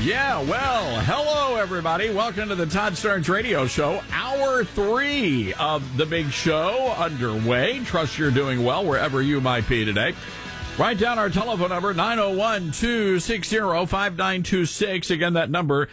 Yeah, well, hello, everybody. Welcome to the Todd Starnes Radio Show. Hour 3 of the big show underway. Trust you're doing well wherever you might be today. Write down our telephone number, 901-260-5926. Again, that number,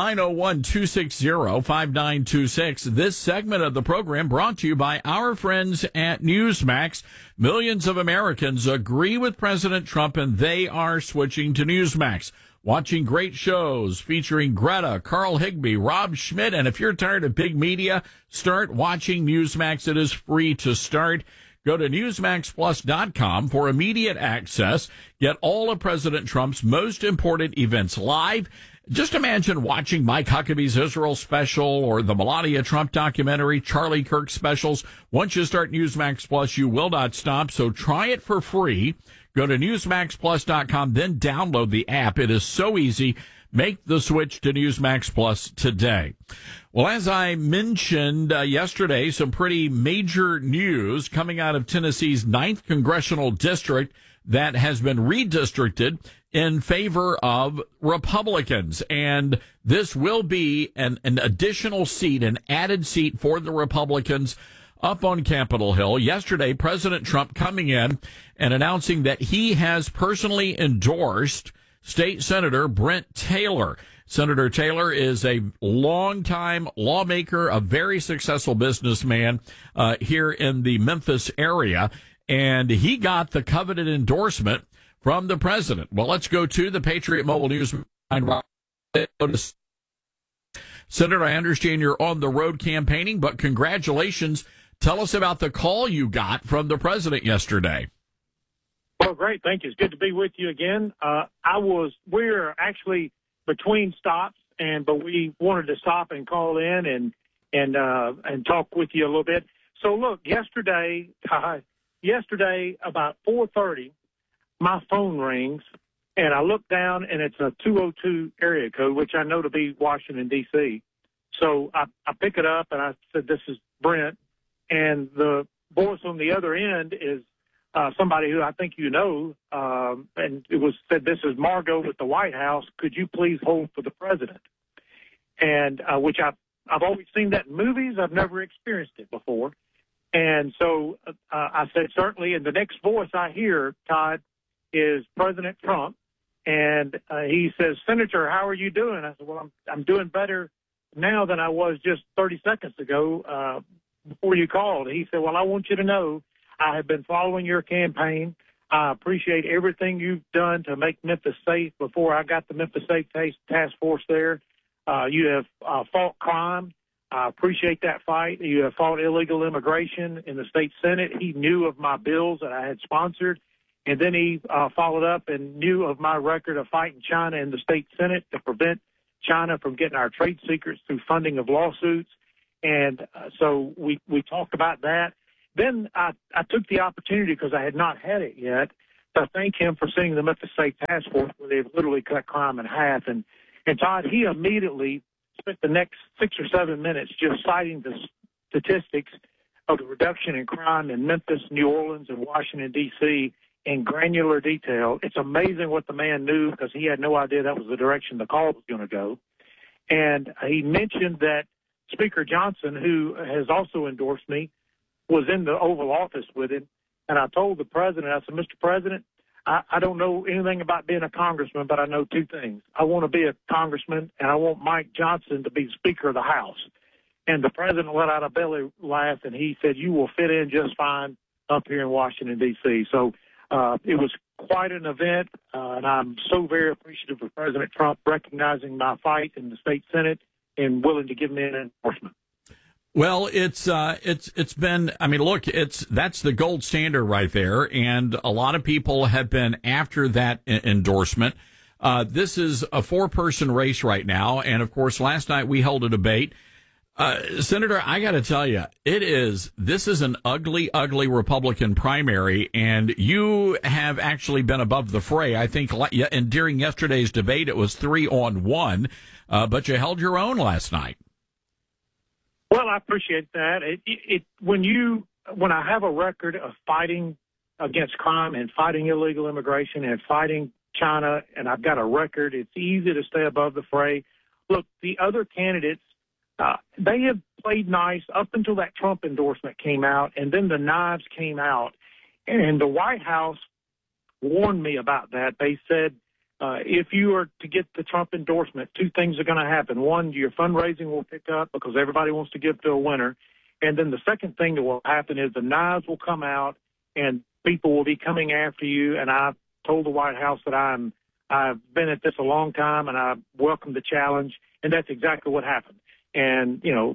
901-260-5926. This segment of the program brought to you by our friends at Newsmax. Millions of Americans agree with President Trump, and they are switching to Newsmax. Watching great shows featuring Greta, Carl Higbie, Rob Schmidt. And if you're tired of big media, start watching Newsmax. It is free to start. Go to NewsmaxPlus.com for immediate access. Get all of President Trump's most important events live. Just imagine watching Mike Huckabee's Israel special or the Melania Trump documentary, Charlie Kirk specials. Once you start Newsmax Plus, you will not stop. So try it for free. Go to NewsmaxPlus.com, then download the app. It is so easy. Make the switch to Newsmax Plus today. Well, as I mentioned yesterday, some pretty major news coming out of Tennessee's 9th Congressional District that has been redistricted in favor of Republicans. And this will be an additional seat, an added seat for the Republicans up on Capitol Hill. Yesterday, President Trump coming in and announcing that he has personally endorsed State Senator Brent Taylor. Senator Taylor is a longtime lawmaker, a very successful businessman here in the Memphis area, and he got the coveted endorsement from the president. Well, let's go to the Patriot Mobile News. Senator, I understand you're on the road campaigning, but congratulations. Tell us about the call you got from the president yesterday. Well, great. Thank you. It's good to be with you again. We're actually between stops, but we wanted to stop and call in and talk with you a little bit. So look, yesterday about 4:30, my phone rings and I look down and it's a 202 area code, which I know to be Washington D.C. So I pick it up and I said, "This is Brent." And the voice on the other end is somebody who I think you know, and it was said, "This is Margot with the White House. Could you please hold for the president?" And which I've always seen that in movies. I've never experienced it before. And so I said, "Certainly." And the next voice I hear, Todd, is President Trump, and he says, "Senator, how are you doing?" I said, "Well, I'm doing better now than I was just 30 seconds ago." Before you called, he said, "Well, I want you to know I have been following your campaign. I appreciate everything you've done to make Memphis safe before I got the Memphis Safe Task Force there. You have fought crime. I appreciate that fight. You have fought illegal immigration in the state Senate." He knew of my bills that I had sponsored. And then he followed up and knew of my record of fighting China in the state Senate to prevent China from getting our trade secrets through funding of lawsuits. And so we talked about that. Then I took the opportunity, because I had not had it yet, to thank him for sending the Memphis Safe Task Force, where they've literally cut crime in half. And Todd, he immediately spent the next 6 or 7 minutes just citing the statistics of the reduction in crime in Memphis, New Orleans, and Washington, D.C. in granular detail. It's amazing what the man knew, because he had no idea that was the direction the call was going to go. And he mentioned that Speaker Johnson, who has also endorsed me, was in the Oval Office with him. And I told the president, I said, "Mr. President, I don't know anything about being a congressman, but I know two things. I want to be a congressman, and I want Mike Johnson to be Speaker of the House." And the president let out a belly laugh, and he said, "You will fit in just fine up here in Washington, D.C." So it was quite an event, and I'm so very appreciative of President Trump recognizing my fight in the state Senate and willing to give me an endorsement. Well, it's been, I mean, look, that's the gold standard right there. And a lot of people have been after that endorsement. This is a 4-person race right now. And of course, last night we held a debate. Senator, I got to tell you, this is an ugly, ugly Republican primary, and you have actually been above the fray. I think, and during yesterday's debate, it was 3-on-1, but you held your own last night. Well, I appreciate that. When I have a record of fighting against crime and fighting illegal immigration and fighting China, and I've got a record. It's easy to stay above the fray. Look, the other candidates, they have played nice up until that Trump endorsement came out, and then the knives came out. And the White House warned me about that. They said, if you are to get the Trump endorsement, two things are going to happen. One, your fundraising will pick up because everybody wants to give to a winner. And then the second thing that will happen is the knives will come out and people will be coming after you. And I told the White House that I've been at this a long time and I welcome the challenge. And that's exactly what happened. And, you know,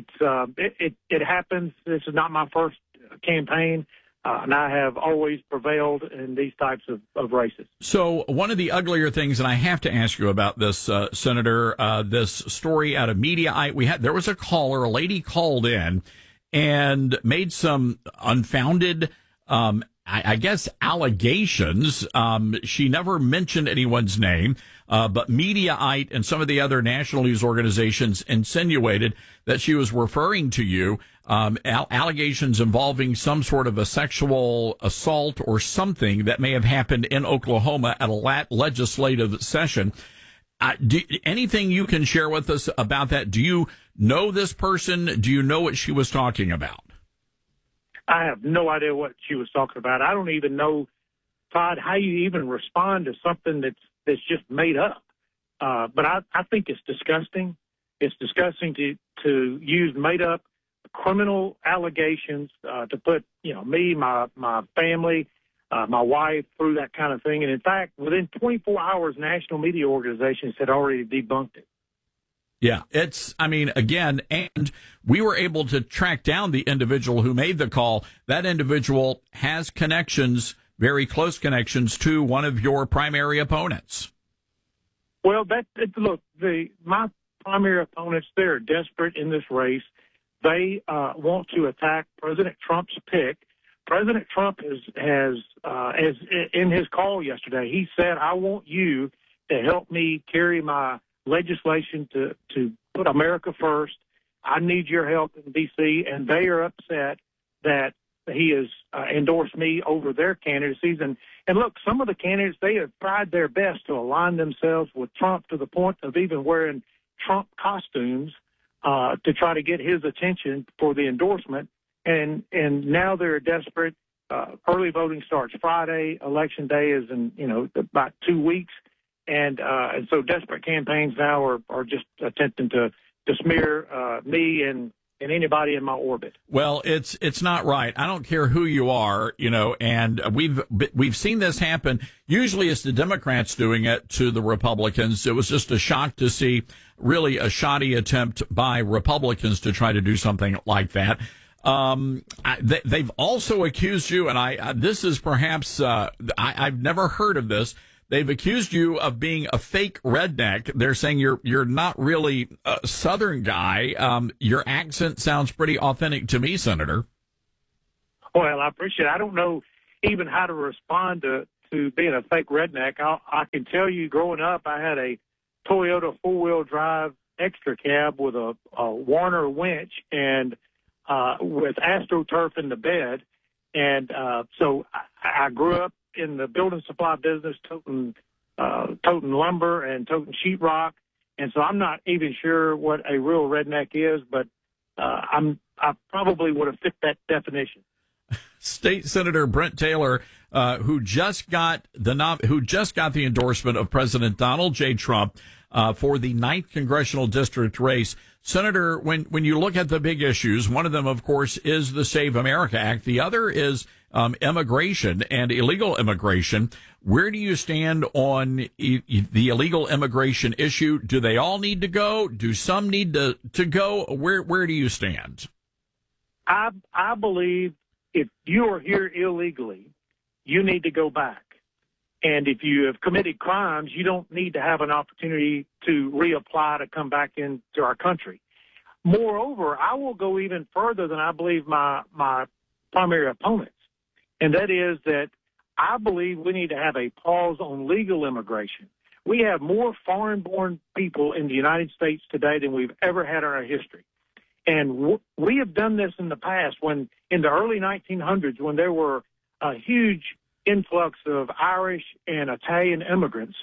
it happens. This is not my first campaign. And I have always prevailed in these types of races. So one of the uglier things, and I have to ask you about this, Senator, this story out of Mediaite. There was a lady called in and made some unfounded, I guess, allegations. She never mentioned anyone's name, but Mediaite and some of the other national news organizations insinuated that she was referring to you. Allegations involving some sort of a sexual assault or something that may have happened in Oklahoma at a legislative session. Anything you can share with us about that? Do you know this person? Do you know what she was talking about? I have no idea what she was talking about. I don't even know, Todd, how you even respond to something that's just made up. But I think it's disgusting. It's disgusting to use made up criminal allegations to put, me, my family, my wife through that kind of thing. And in fact, within 24 hours, national media organizations had already debunked it. Yeah, again, and we were able to track down the individual who made the call. That individual has connections, very close connections to one of your primary opponents. Well, my primary opponents, they're desperate in this race. They want to attack President Trump's pick. President Trump has in his call yesterday, he said, I want you to help me carry my legislation to put America first. I need your help in D.C., and they are upset that he has endorsed me over their candidacies. And look, some of the candidates, they have tried their best to align themselves with Trump to the point of even wearing Trump costumes to try to get his attention for the endorsement. And now they're desperate. Early voting starts Friday. Election day is in, about 2 weeks. And so desperate campaigns now are just attempting to smear me and anybody in my orbit. Well, it's not right. I don't care who you are, and we've seen this happen. Usually it's the Democrats doing it to the Republicans. It was just a shock to see really a shoddy attempt by Republicans to try to do something like that. They've also accused you, and this is perhaps, I've never heard of this. They've accused you of being a fake redneck. They're saying you're not really a Southern guy. Your accent sounds pretty authentic to me, Senator. Well, I appreciate it. I don't know even how to respond to being a fake redneck. I can tell you, growing up, I had a Toyota four-wheel drive extra cab with a Warner winch and with AstroTurf in the bed. And so I grew up in the building supply business, toting lumber and toting sheetrock. And so I'm not even sure what a real redneck is, but I probably would have fit that definition. State Senator Brent Taylor, who just got the endorsement of President Donald J. Trump for the 9th congressional district race. Senator, when you look at the big issues, one of them, of course, is the Save America Act. The other is immigration and illegal immigration. Where do you stand on the illegal immigration issue? Do they all need to go? Do some need to go? Where do you stand? I believe if you are here illegally, you need to go back. And if you have committed crimes, you don't need to have an opportunity to reapply to come back into our country. Moreover, I will go even further than I believe my primary opponents. And that is that I believe we need to have a pause on legal immigration. We have more foreign-born people in the United States today than we've ever had in our history. And we have done this in the past when, in the early 1900s, when there were huge influx of Irish and Italian immigrants,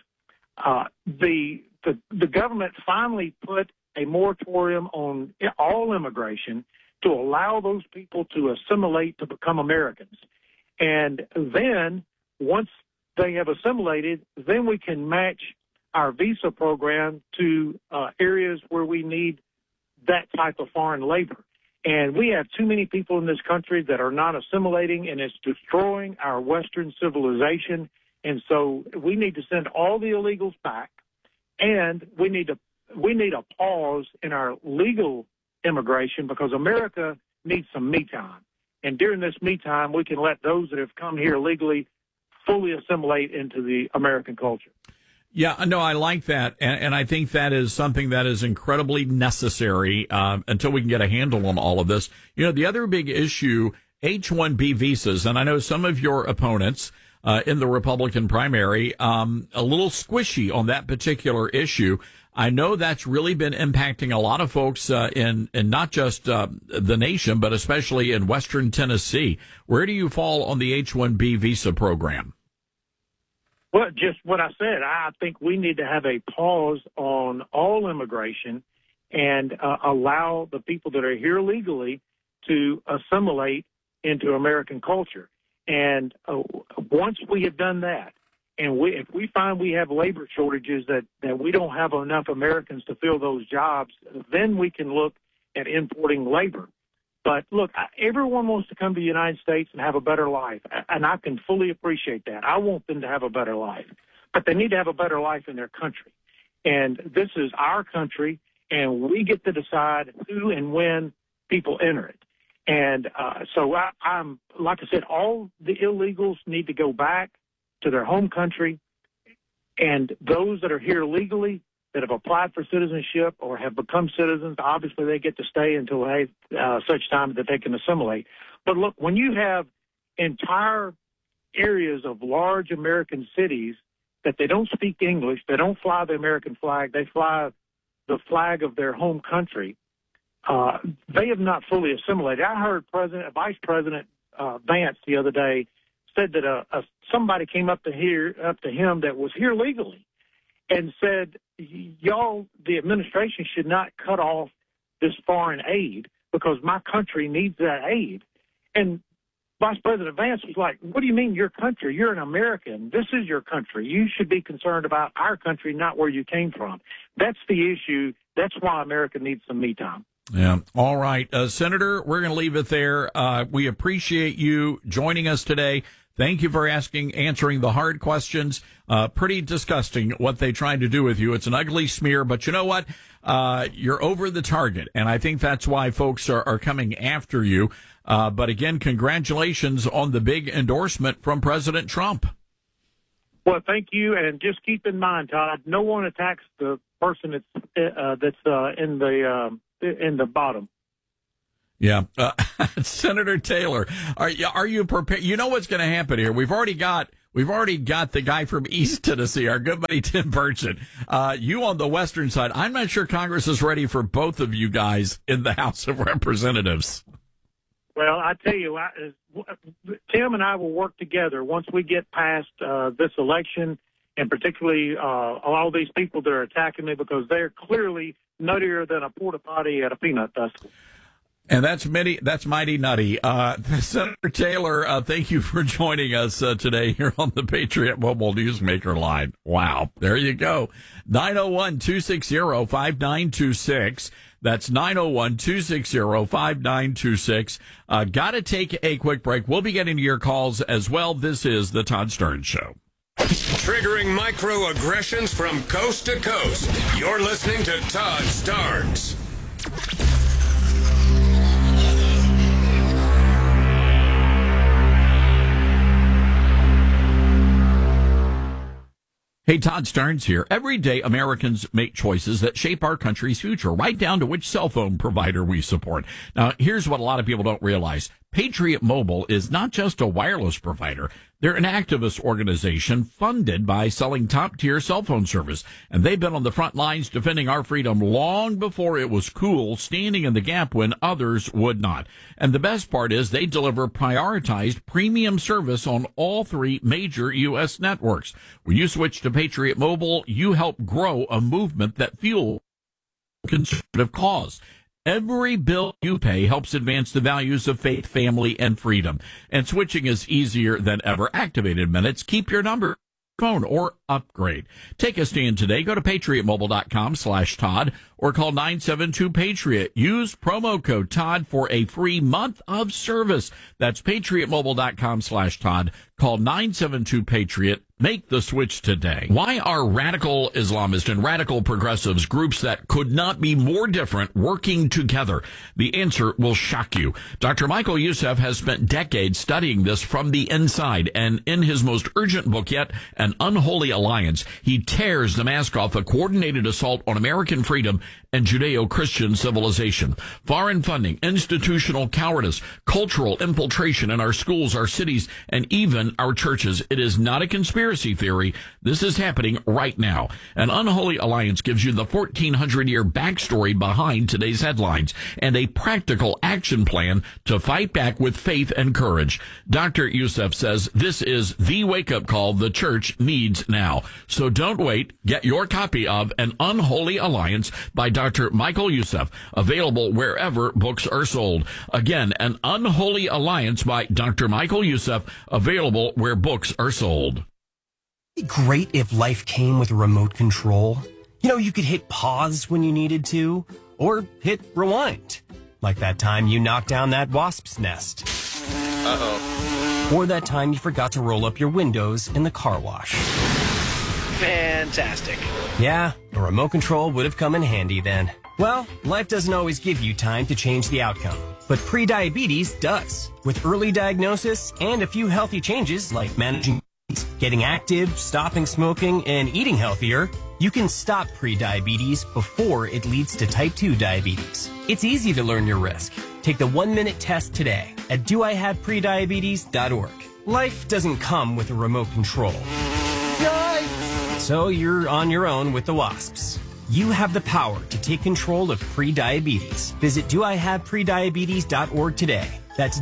the government finally put a moratorium on all immigration to allow those people to assimilate to become Americans. And then once they have assimilated, then we can match our visa program to areas where we need that type of foreign labor. And we have too many people in this country that are not assimilating, and it's destroying our Western civilization. And so we need to send all the illegals back, and we need a pause in our legal immigration, because America needs some me time. And during this me time, we can let those that have come here legally fully assimilate into the American culture. Yeah, no, I like that. And I think that is something that is incredibly necessary until we can get a handle on all of this. You know, the other big issue, H-1B visas, and I know some of your opponents in the Republican primary a little squishy on that particular issue. I know that's really been impacting a lot of folks in not just the nation, but especially in Western Tennessee. Where do you fall on the H-1B visa program? Well, just what I said, I think we need to have a pause on all immigration and allow the people that are here legally to assimilate into American culture. And once we have done that, and if we find we have labor shortages that we don't have enough Americans to fill those jobs, then we can look at importing labor. But look, everyone wants to come to the United States and have a better life, and I can fully appreciate that. I want them to have a better life, but they need to have a better life in their country. And this is our country, and we get to decide who and when people enter it. And so I'm, like I said, all the illegals need to go back to their home country, and those that are here legally that have applied for citizenship or have become citizens, obviously they get to stay until such time that they can assimilate. But look, when you have entire areas of large American cities that they don't speak English, they don't fly the American flag, they fly the flag of their home country, they have not fully assimilated. I heard Vice President Vance the other day said that somebody came up to him that was here legally and said, y'all, the administration should not cut off this foreign aid because my country needs that aid. And Vice President Vance was like, what do you mean your country? You're an American. This is your country. You should be concerned about our country, not where you came from. That's the issue. That's why America needs some me time. Yeah. All right. Senator, we're going to leave it there. We appreciate you joining us today. Thank you for answering the hard questions. Pretty disgusting what they tried to do with you. It's an ugly smear, but you know what? You're over the target, and I think that's why folks are coming after you. But again, congratulations on the big endorsement from President Trump. Well, thank you, and just keep in mind, Todd, no one attacks the person that's in the bottom. Yeah. Senator Taylor, are you prepared? You know what's going to happen here. We've already got the guy from East Tennessee, our good buddy Tim Burchett. You on the western side. I'm not sure Congress is ready for both of you guys in the House of Representatives. Well, I tell you, Tim and I will work together once we get past this election, and particularly all these people that are attacking me because they're clearly nuttier than a porta potty at a peanut festival. And that's mighty nutty. Senator Taylor, thank you for joining us today here on the Patriot Mobile Newsmaker line. Wow. There you go. 901-260-5926. That's 901-260-5926. Got to take a quick break. We'll be getting to your calls as well. This is the Todd Starnes Show. Triggering microaggressions from coast to coast. You're listening to Todd Starnes. Hey, Todd Starnes here. Every day, Americans make choices that shape our country's future, right down to which cell phone provider we support. Now, here's what a lot of people don't realize. Patriot Mobile is not just a wireless provider. They're an activist organization funded by selling top-tier cell phone service, and they've been on the front lines defending our freedom long before it was cool, standing in the gap when others would not. And the best part is they deliver prioritized premium service on all three major U.S. networks. When you switch to Patriot Mobile, you help grow a movement that fuels conservative cause. Every bill you pay helps advance the values of faith, family, and freedom. And switching is easier than ever. Activated minutes. Keep your number, phone, or upgrade. Take a stand today. Go to patriotmobile.com/Todd or call 972-PATRIOT. Use promo code Todd for a free month of service. That's patriotmobile.com/Todd. Call 972-PATRIOT. Make the switch today. Why are radical Islamists and radical progressives, groups that could not be more different, working together? The answer will shock you. Dr. Michael Youssef has spent decades studying this from the inside, and in his most urgent book yet, An Unholy Alliance, he tears the mask off a coordinated assault on American freedom and Judeo-Christian civilization. Foreign funding, institutional cowardice, cultural infiltration in our schools, our cities, and even our churches. It is not a conspiracy theory. This is happening right now. An Unholy Alliance gives you the 1,400-year backstory behind today's headlines and a practical action plan to fight back with faith and courage. Dr. Youssef says this is the wake-up call the church needs now. So don't wait. Get your copy of An Unholy Alliance by Dr. Michael Youssef, available wherever books are sold. Again, An Unholy Alliance by Dr. Michael Youssef, available where books are sold. It'd be great if life came with a remote control. You know, you could hit pause when you needed to, or hit rewind. Like that time you knocked down that wasp's nest. Uh-oh. Or that time you forgot to roll up your windows in the car wash. Fantastic. Yeah, a remote control would have come in handy then. Well, life doesn't always give you time to change the outcome, but prediabetes does. With early diagnosis and a few healthy changes like managing, getting active, stopping smoking, and eating healthier, you can stop prediabetes before it leads to type 2 diabetes. It's easy to learn your risk. Take the 1-minute test today at doihaveprediabetes.org. Life doesn't come with a remote control. So you're on your own with the wasps. You have the power to take control of prediabetes. Visit doihaveprediabetes.org today. That's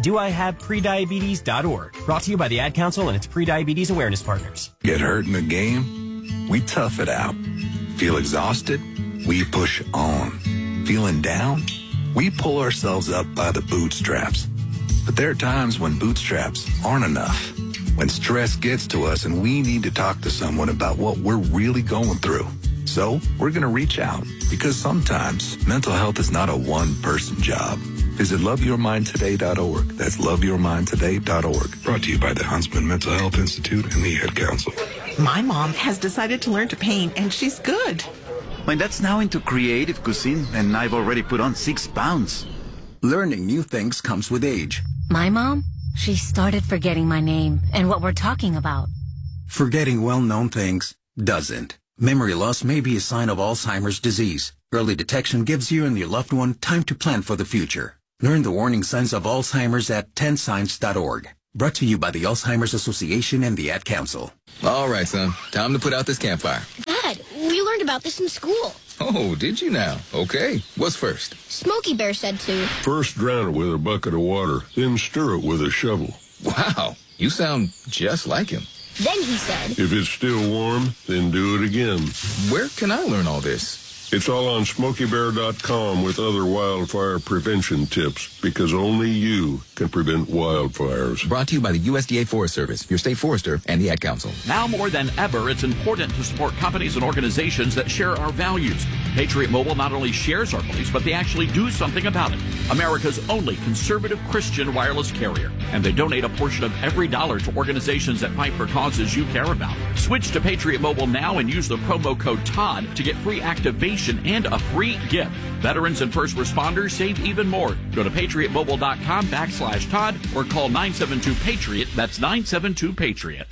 doihaveprediabetes.org. Brought to you by the Ad Council and its Prediabetes Awareness Partners. Get hurt in the game? We tough it out. Feel exhausted? We push on. Feeling down? We pull ourselves up by the bootstraps. But there are times when bootstraps aren't enough. When stress gets to us and we need to talk to someone about what we're really going through. So we're going to reach out because sometimes mental health is not a one-person job. Visit loveyourmindtoday.org. That's loveyourmindtoday.org. Brought to you by the Huntsman Mental Health Institute and the Ad Council. My mom has decided to learn to paint, and she's good. My dad's now into creative cuisine, and I've already put on 6 pounds. Learning new things comes with age. My mom? She started forgetting my name and what we're talking about. Forgetting well-known things doesn't. Memory loss may be a sign of Alzheimer's disease. Early detection gives you and your loved one time to plan for the future. Learn the warning signs of Alzheimer's at 10signs.org. Brought to you by the Alzheimer's Association and the Ad Council. All right, son. Time to put out this campfire. Dad, we learned about this in school. Oh, did you now? Okay. What's first? Smokey Bear said to. First drown it with a bucket of water, then stir it with a shovel. Wow. You sound just like him. Then he said. If it's still warm, then do it again. Where can I learn all this? It's all on SmokeyBear.com with other wildfire prevention tips, because only you can prevent wildfires. Brought to you by the USDA Forest Service, your state forester, and the Ad Council. Now more than ever, it's important to support companies and organizations that share our values. Patriot Mobile not only shares our beliefs, but they actually do something about it. America's only conservative Christian wireless carrier. And they donate a portion of every dollar to organizations that fight for causes you care about. Switch to Patriot Mobile now and use the promo code TODD to get free activation and a free gift. Veterans and first responders save even more. Go to patriotmobile.com/Todd or call 972-PATRIOT. That's 972-PATRIOT.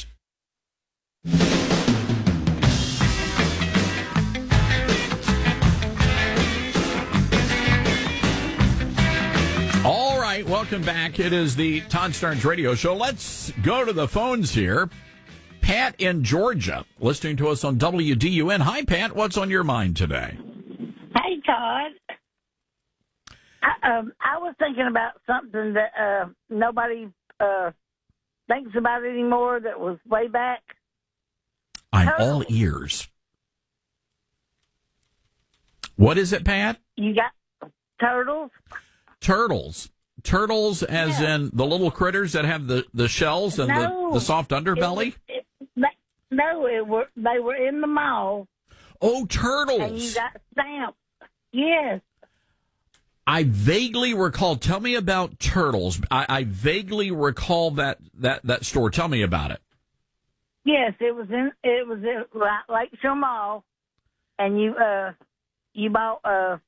All right, welcome welcome back. It is the Todd Starnes Radio Show. Let's go to the phones here. Pat in Georgia, listening to us on WDUN. Hi, Pat. What's on your mind today? Hey, Todd. I was thinking about something that nobody thinks about anymore that was way back. I'm all ears. What is it, Pat? You got turtles? Turtles as in the little critters that have the shells and the soft underbelly? They were in the mall. Oh, turtles. And you got stamps. Yes. I vaguely recall. Tell me about turtles. I vaguely recall that store. Tell me about it. Yes, it was in Lakeshore Mall, and you bought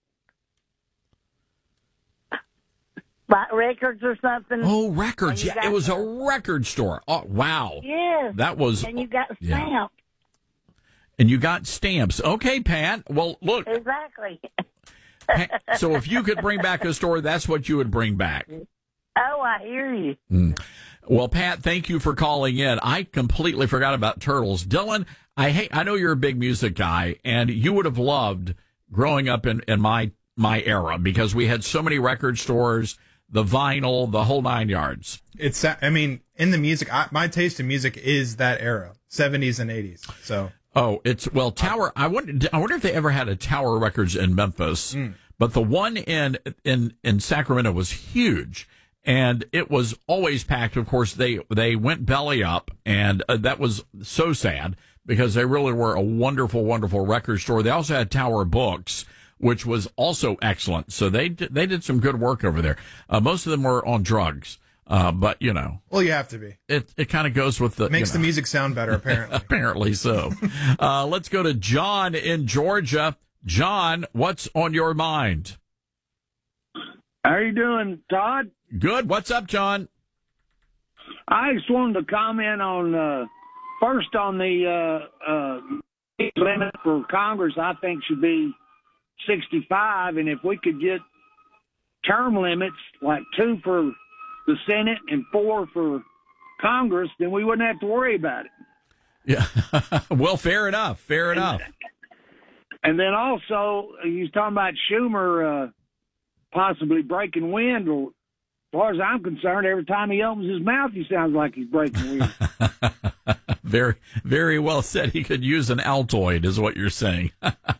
like records or something. Oh, records! Yeah, it was a record store. Oh, wow. Yes, that was. And you got stamps. Yeah. And you got stamps. Okay, Pat. Well, look. Exactly. So if you could bring back a store, that's what you would bring back. Oh, I hear you. Well, Pat, thank you for calling in. I completely forgot about turtles. Dylan, I know you're a big music guy, and you would have loved growing up in my era because we had so many record stores, the vinyl, the whole 9 yards. In the music, my taste in music is that era, 70s and 80s. So. Oh, Tower. I wonder if they ever had a Tower Records in Memphis, but the one in Sacramento was huge, and it was always packed. Of course, they went belly up, and that was so sad because they really were a wonderful, wonderful record store. They also had Tower Books, which was also excellent. So they did some good work over there. Most of them were on drugs. But, you know. Well, you have to be. It kind of goes with the... Makes the music sound better, apparently. Apparently so. Let's go to John in Georgia. John, what's on your mind? How are you doing, Todd? Good. What's up, John? I just wanted to comment on, first on the limit for Congress, I think should be 65. And if we could get term limits, like 2 for the Senate and 4 for Congress, then we wouldn't have to worry about it. Yeah. Well, fair enough. Fair enough. And then also, you was talking about Schumer possibly breaking wind. Well, as far as I'm concerned, every time he opens his mouth, he sounds like he's breaking wind. Very, very well said. He could use an Altoid, is what you're saying.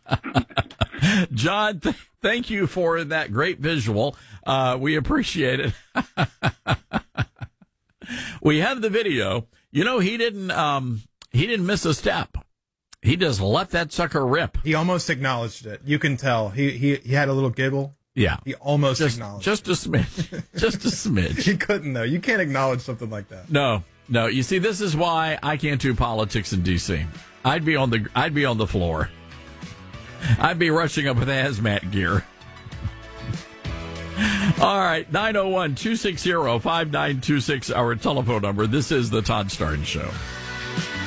John, thank you for that great visual. We appreciate it. We have the video. You know, he didn't miss a step. He just let that sucker rip. He almost acknowledged it. You can tell. He had a little giggle. Yeah. He almost acknowledged it. Just a smidge. Just a smidge. He couldn't, though. You can't acknowledge something like that. No. You see, this is why I can't do politics in D.C. I'd be on the floor. I'd be rushing up with hazmat gear. All right, 901-260-5926, our telephone number. This is the Todd Starnes Show.